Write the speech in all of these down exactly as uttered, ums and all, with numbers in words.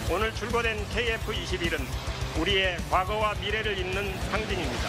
오늘 출고된 케이에프 이십일은 우리의 과거와 미래를 잇는 상징입니다.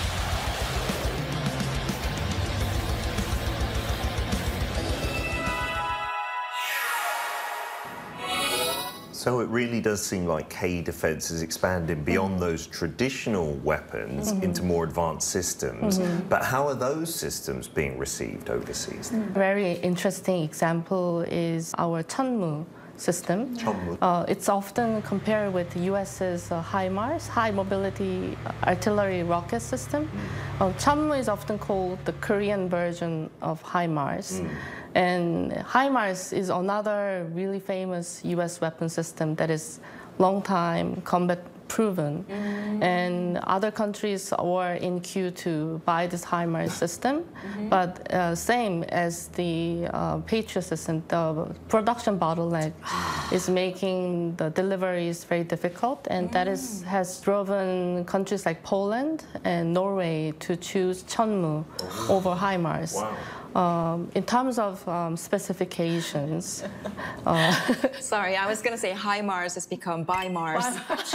So it really does seem like K Defence is expanding beyond those traditional weapons mm-hmm. into more advanced systems. Mm-hmm. But how are those systems being received overseas? A very interesting example is our Chunmoo system. Chunmoo. Uh, it's often compared with the U S's uh, HIMARS, High Mobility Artillery Rocket System. Mm. Uh, Chunmoo is often called the Korean version of HIMARS. Mm. And HIMARS is another really famous U S weapon system that is long time combat proven. Mm-hmm. And other countries were in queue to buy this HIMARS system. Mm-hmm. But uh, same as the uh, Patriot system, the production bottleneck is making the deliveries very difficult. And mm. that is, has driven countries like Poland and Norway to choose Chunmoo oh. over HIMARS. Wow. Um, in terms of um, specifications, uh, sorry, I was going to say HIMARS has become by Mars.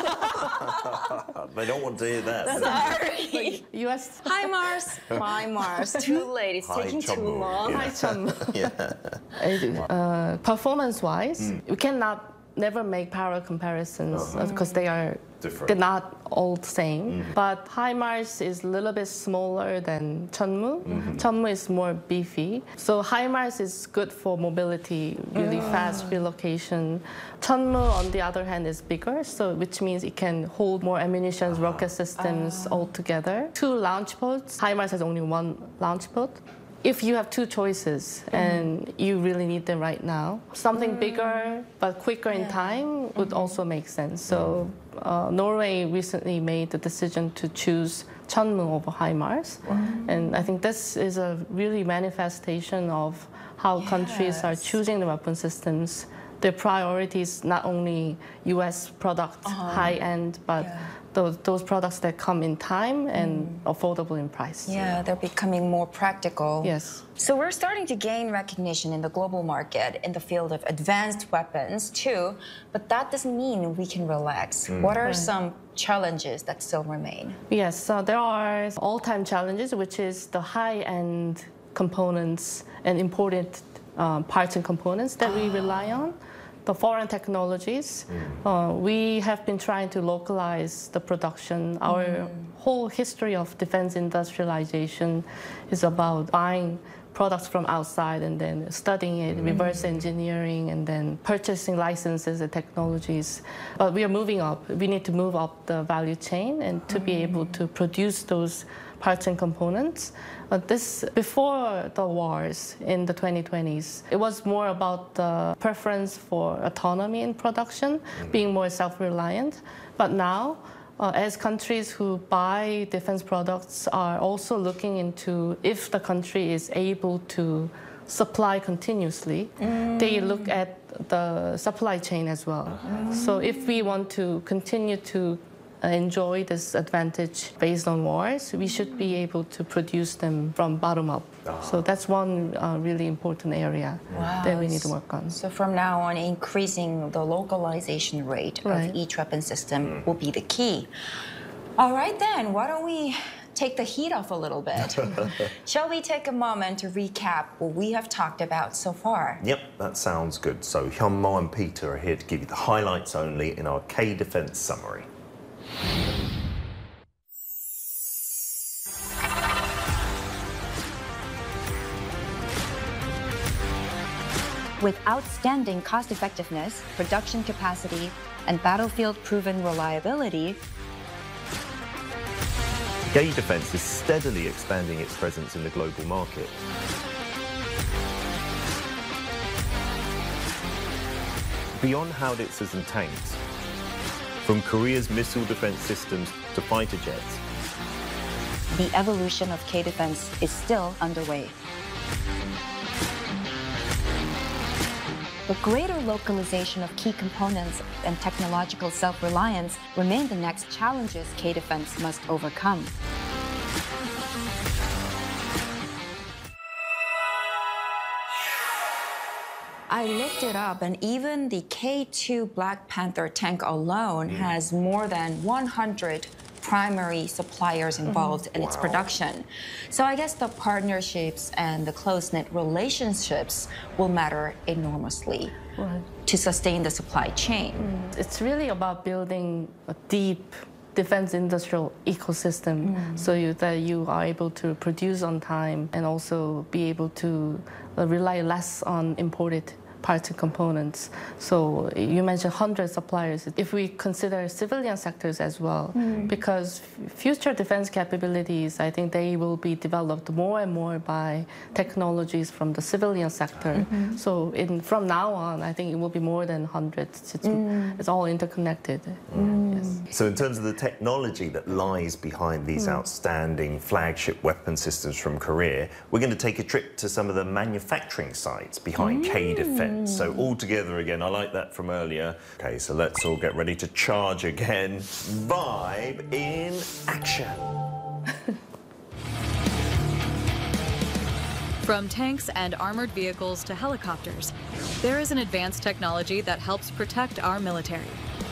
They don't want to hear that. Sorry. U S HIMARS, by Mars. Too late. It's High taking Chunmoo. too long. Yeah. High Chunmoo. Yeah. Uh, performance-wise, mm. we cannot never make power comparisons because uh-huh. they are different. They're not all the same. Mm-hmm. But HIMARS is a little bit smaller than Chunmoo. Mm-hmm. Chunmoo is more beefy. So HIMARS is good for mobility, really uh. fast relocation. Chunmoo, on the other hand, is bigger, so which means it can hold more ammunition, uh-huh. rocket systems uh. all together. Two launch pods. HIMARS has only one launch pod. If you have two choices and mm. you really need them right now, something mm. bigger but quicker yeah. in time would mm-hmm. also make sense. So uh, Norway recently made the decision to choose Chunmoo over HIMARS. Wow. And I think this is a really manifestation of how yes. countries are choosing the weapon systems. Their priorities not only U S products, uh-huh. high-end, but yeah. those, those products that come in time and mm. affordable in price. Yeah, they're becoming more practical. Yes. So we're starting to gain recognition in the global market in the field of advanced weapons too, but that doesn't mean we can relax. Mm. What are right. some challenges that still remain? Yes, so there are all-time challenges, which is the high-end components and important um, parts and components that we rely on. The foreign technologies, mm. uh, we have been trying to localize the production. Our mm. whole history of defense industrialization is about buying products from outside and then studying it, mm. reverse engineering, and then purchasing licenses and technologies. But we are moving up. We need to move up the value chain and to mm. be able to produce those parts and components. But this, before the wars in the twenty twenties, it was more about the preference for autonomy in production, mm. being more self-reliant. But now, uh, as countries who buy defense products are also looking into if the country is able to supply continuously, mm. they look at the supply chain as well. Mm. So if we want to continue to enjoy this advantage based on wars, we should be able to produce them from bottom up. Oh. So that's one uh, really important area wow. that we need to work on. So from now on, increasing the localization rate right. of each weapon system mm. will be the key. All right then, why don't we take the heat off a little bit? Shall we take a moment to recap what we have talked about so far? Yep, that sounds good. So Hyun-mo and Peter are here to give you the highlights only in our K Defence summary. With outstanding cost-effectiveness, production capacity, and battlefield-proven reliability, K Defence is steadily expanding its presence in the global market. Beyond howitzers and tanks, from Korea's missile defense systems to fighter jets, the evolution of K Defence is still underway. The greater localization of key components and technological self-reliance remain the next challenges K Defence must overcome. I looked it up, and even the K two Black Panther tank alone has more than one hundred primary suppliers involved mm-hmm. in its production. So I guess the partnerships and the close-knit relationships will matter enormously right. to sustain the supply chain. Mm. It's really about building a deep defense industrial ecosystem mm. so you, that you are able to produce on time and also be able to uh, rely less on imported parts and components. So you mentioned one hundred suppliers. If we consider civilian sectors as well, mm. because future defense capabilities, I think they will be developed more and more by technologies from the civilian sector. Mm-hmm. So in, from now on, I think it will be more than hundreds. It's, mm. it's all interconnected. Mm. Yes. So in terms of the technology that lies behind these mm. outstanding flagship weapon systems from Korea, we're going to take a trip to some of the manufacturing sites behind mm. K-Defense. So all together again, I like that from earlier. Okay, so let's all get ready to charge again. Vibe in action. From tanks and armored vehicles to helicopters, there is an advanced technology that helps protect our military.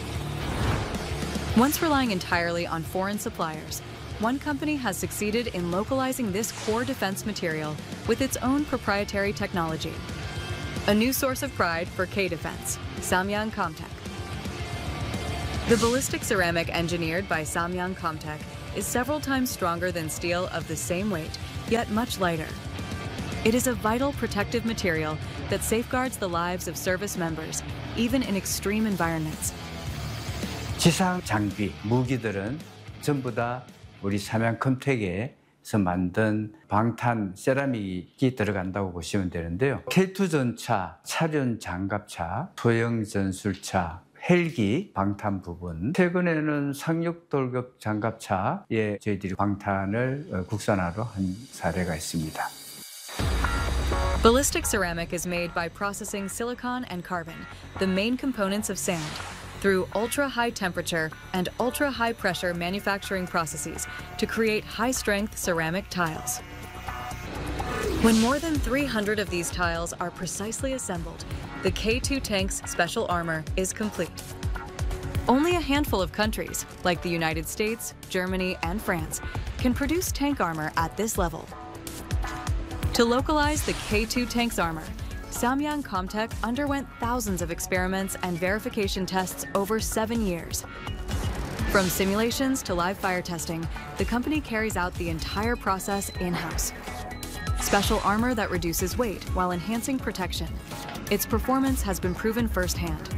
Once relying entirely on foreign suppliers, one company has succeeded in localizing this core defense material with its own proprietary technology. A new source of pride for K-Defense, Samyang Comtech. The ballistic ceramic engineered by Samyang Comtech is several times stronger than steel of the same weight, yet much lighter. It is a vital protective material that safeguards the lives of service members, even in extreme environments. 지상 장비, 무기들은 전부 다 우리 삼양 컴텍에서 만든 방탄 세라믹이 들어간다고 보시면 되는데요. 케이 투 전차, 차륜 장갑차, 소형 전술차, 헬기 방탄 부분, 최근에는 상륙 돌격 장갑차에 저희들이 방탄을 국산화로 한 사례가 있습니다. Ballistic ceramic is made by processing silicon and carbon, the main components of sand, through ultra-high temperature and ultra-high pressure manufacturing processes to create high-strength ceramic tiles. When more than three hundred of these tiles are precisely assembled, the K two tank's special armor is complete. Only a handful of countries, like the United States, Germany, and France, can produce tank armor at this level. To localize the K two tank's armor, Samyang Comtech underwent thousands of experiments and verification tests over seven years. From simulations to live fire testing, the company carries out the entire process in-house. Special armor that reduces weight while enhancing protection. Its performance has been proven firsthand.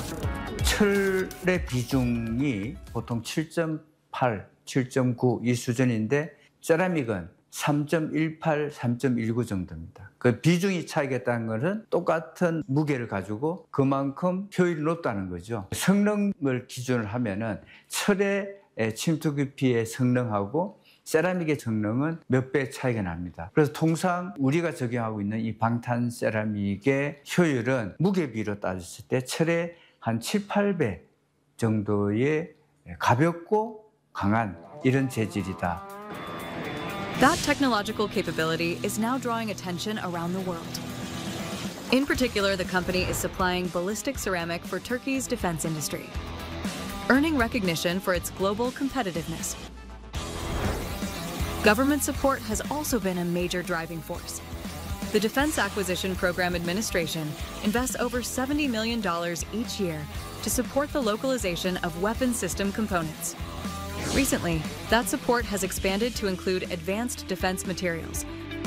철의 비중이 보통 칠 점 팔, 칠 점 구 이 수준인데 세라믹은 삼 점 일팔, 삼 점 일구 정도입니다. 그 비중이 차이가 있다는 것은 똑같은 무게를 가지고 그만큼 효율이 높다는 거죠. 성능을 기준으로 하면은 철의 침투 깊이의 성능하고 세라믹의 성능은 몇 배 차이가 납니다. 그래서 통상 우리가 적용하고 있는 이 방탄 세라믹의 효율은 무게비로 따졌을 때 철의 한 칠, 팔 배 정도의 가볍고 강한 이런 재질이다. That technological capability is now drawing attention around the world. In particular, the company is supplying ballistic ceramic for Turkey's defense industry, earning recognition for its global competitiveness. Government support has also been a major driving force. The Defense Acquisition Program Administration invests over seventy million dollars each year to support the localization of weapon system components. Recently, that support has expanded to include advanced defense materials.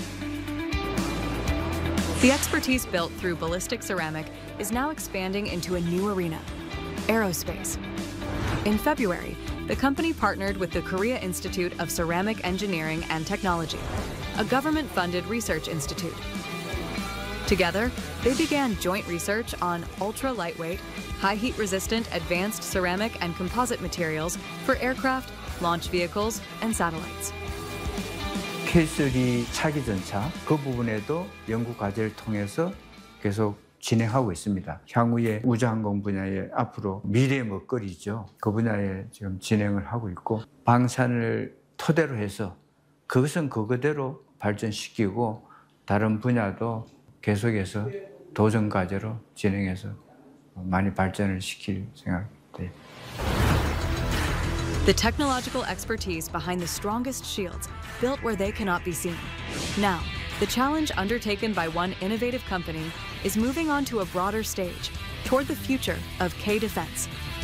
The expertise built through ballistic ceramic is now expanding into a new arena, aerospace. In February, the company partnered with the Korea Institute of Ceramic Engineering and Technology, a government-funded research institute. Together, they began joint research on ultra-lightweight, high-heat-resistant advanced ceramic and composite materials for aircraft, launch vehicles, and satellites. 케이 쓰리 차기 전차 그 부분에도 연구 과제를 통해서 계속 진행하고 있습니다. 향후에 우주항공 분야에 앞으로 미래의 먹거리죠. 그 분야에 지금 진행을 하고 있고 방산을 토대로 해서 그것은 그거대로 발전시키고 다른 분야도 계속해서 도전 과제로 진행해서 많이 발전을 시킬 생각입니다. The technological expertise behind the strongest shields, built where they cannot be seen. Now, the challenge undertaken by one innovative company is moving on to a broader stage, toward the future of K-Defense.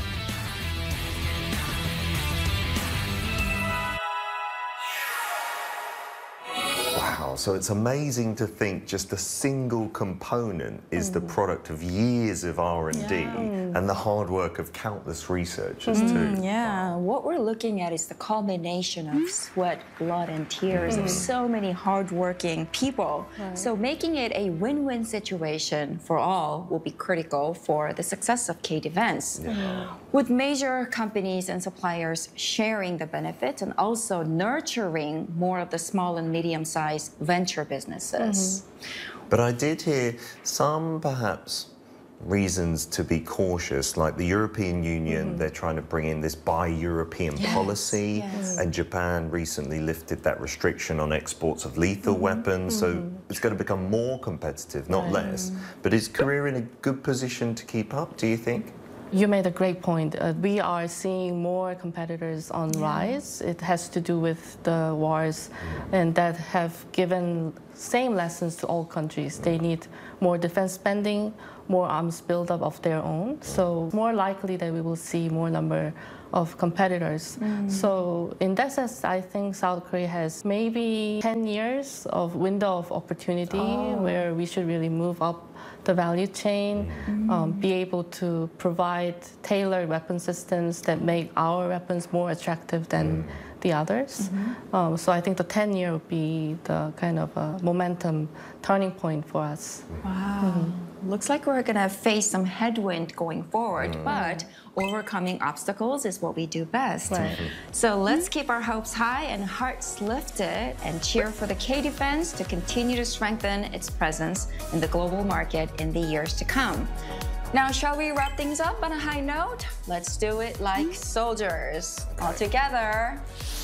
Wow, so it's amazing to think just a single component is the product of years of R and D and the hard work of countless researchers too. Yeah, what we're looking at is the culmination of sweat, blood, and tears of so many hardworking people. Right. So making it a win-win situation for all will be critical for the success of K-Defense. With major companies and suppliers sharing the benefits and also nurturing more of the small and medium-sized venture businesses. But I did hear some perhaps reasons to be cautious, like the European Union, they're trying to bring in this buy European Yes, policy, yes. and Japan recently lifted that restriction on exports of lethal weapons, so it's going to become more competitive, not less. But is Korea in a good position to keep up, do you think? You made a great point. Uh, we are seeing more competitors on rise. It has to do with the wars, and that have given same lessons to all countries. They need more defense spending, more arms buildup of their own. So more likely that we will see more number of competitors. So in that sense, I think South Korea has maybe ten years of window of opportunity where we should really move up the value chain, um, be able to provide tailored weapon systems that make our weapons more attractive than the others. Um, so I think the ten year would be the kind of a momentum turning point for us. Wow. Looks like we're going to face some headwind going forward, but overcoming obstacles is what we do best. Right. So let's keep our hopes high and hearts lifted and cheer for the K-Defense to continue to strengthen its presence in the global market in the years to come. Now, shall we wrap things up on a high note? Let's do it like soldiers. All together.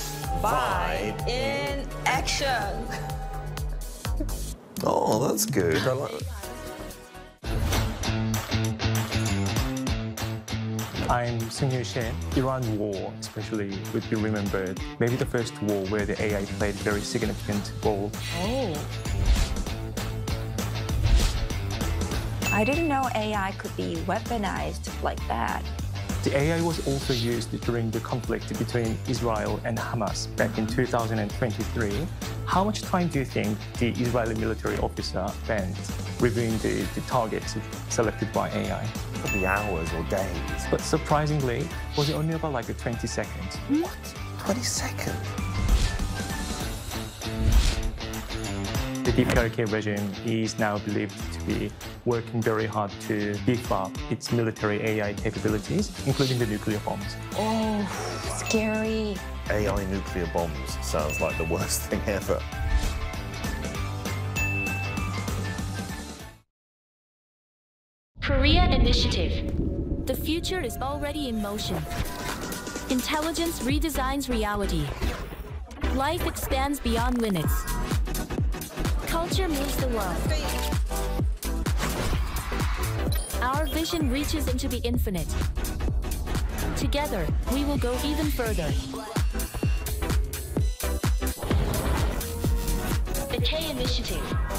Fight in action. Oh, that's good. I like that. I'm Seung-Yu Shin. Iran War, especially, would be remembered. Maybe the first war where the A I played a very significant role. Oh. I didn't know A I could be weaponized like that. The A I was also used during the conflict between Israel and Hamas back in two thousand twenty-three. How much time do you think the Israeli military officer spent reviewing the, the targets selected by A I? Probably hours or days. But surprisingly, was it only about like a twenty seconds? What? twenty seconds? The D P R K regime is now believed to be working very hard to beef up its military A I capabilities, including the nuclear bombs. Oh, scary. A I nuclear bombs sounds like the worst thing ever. Korea Initiative. The future is already in motion. Intelligence redesigns reality. Life expands beyond limits. Culture moves the world. Our vision reaches into the infinite. Together, we will go even further. The K Initiative.